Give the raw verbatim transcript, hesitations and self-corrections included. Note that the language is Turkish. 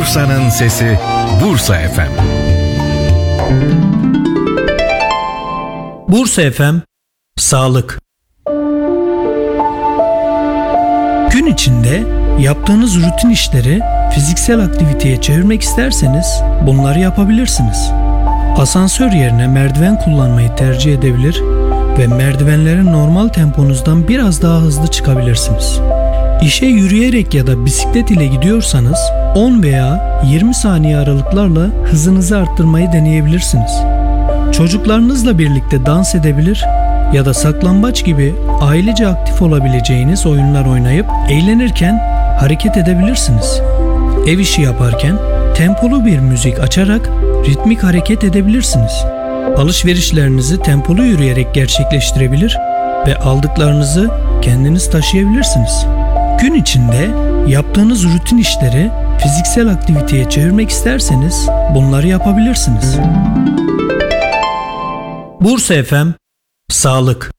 Bursa'nın sesi Bursa F M. Bursa F M Sağlık. Gün içinde yaptığınız rutin işleri fiziksel aktiviteye çevirmek isterseniz bunları yapabilirsiniz. Asansör yerine merdiven kullanmayı tercih edebilir ve merdivenlerin normal temponuzdan biraz daha hızlı çıkabilirsiniz. İşe yürüyerek ya da bisiklet ile gidiyorsanız on veya yirmi saniye aralıklarla hızınızı arttırmayı deneyebilirsiniz. Çocuklarınızla birlikte dans edebilir ya da saklambaç gibi ailece aktif olabileceğiniz oyunlar oynayıp eğlenirken hareket edebilirsiniz. Ev işi yaparken tempolu bir müzik açarak ritmik hareket edebilirsiniz. Alışverişlerinizi tempolu yürüyerek gerçekleştirebilir ve aldıklarınızı kendiniz taşıyabilirsiniz. Gün içinde yaptığınız rutin işleri fiziksel aktiviteye çevirmek isterseniz bunları yapabilirsiniz. Bursa F M Sağlık.